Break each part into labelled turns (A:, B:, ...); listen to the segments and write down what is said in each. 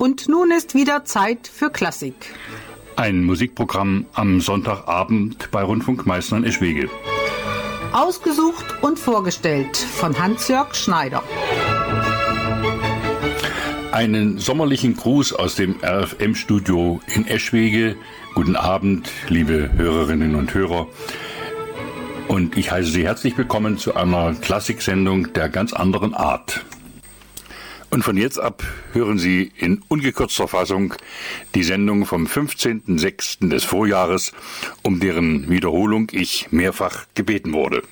A: Und nun ist wieder Zeit für Klassik.
B: Ein Musikprogramm am Sonntagabend bei Rundfunk Meißner-Eschwege.
A: Ausgesucht und vorgestellt von Hans-Jörg Schneider.
B: Einen sommerlichen Gruß aus dem RFM-Studio in Eschwege. Guten Abend, liebe Hörerinnen und Hörer. Und ich heiße Sie herzlich willkommen zu einer Klassiksendung der ganz anderen Art. Und von jetzt ab hören Sie in ungekürzter Fassung die Sendung vom 15.06. des Vorjahres, um deren Wiederholung ich mehrfach gebeten wurde.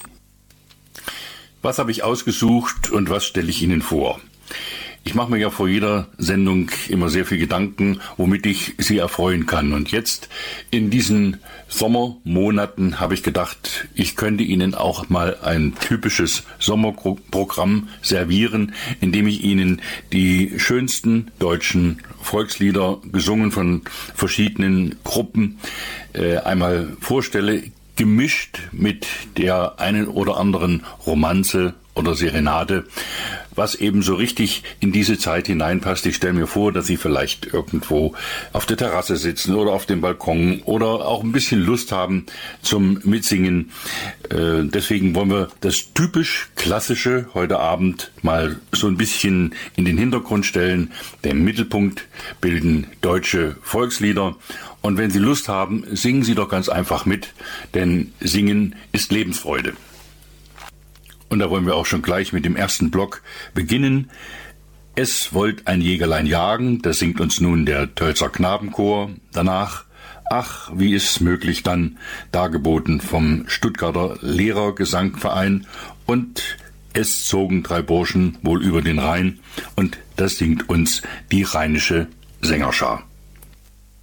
B: Was habe ich ausgesucht und was stelle ich Ihnen vor? Ich mache mir ja vor jeder Sendung immer sehr viel Gedanken, womit ich Sie erfreuen kann. Und jetzt in diesen Sommermonaten habe ich gedacht, ich könnte Ihnen auch mal ein typisches Sommerprogramm servieren, indem ich Ihnen die schönsten deutschen Volkslieder, gesungen von verschiedenen Gruppen, einmal vorstelle, gemischt mit der einen oder anderen Romanze oder Serenade, was eben so richtig in diese Zeit hineinpasst. Ich stelle mir vor, dass Sie vielleicht irgendwo auf der Terrasse sitzen oder auf dem Balkon oder auch ein bisschen Lust haben zum Mitsingen. Deswegen wollen wir das typisch Klassische heute Abend mal so ein bisschen in den Hintergrund stellen. Den Mittelpunkt bilden deutsche Volkslieder. Und wenn Sie Lust haben, singen Sie doch ganz einfach mit, denn Singen ist Lebensfreude. Und da wollen wir auch schon gleich mit dem ersten Block beginnen. Es wollt ein Jägerlein jagen, das singt uns nun der Tölzer Knabenchor. Danach, ach, wie ist's möglich dann, dargeboten vom Stuttgarter Lehrergesangverein. Und es zogen 3 Burschen wohl über den Rhein, und das singt uns die rheinische Sängerschar.